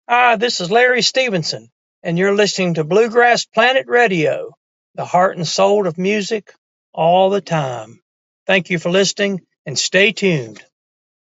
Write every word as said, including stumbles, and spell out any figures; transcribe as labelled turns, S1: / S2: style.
S1: Hi, this is Larry Stevenson, and you're listening to Bluegrass Planet Radio, the heart and soul of music all the time. Thank you for listening, and stay tuned.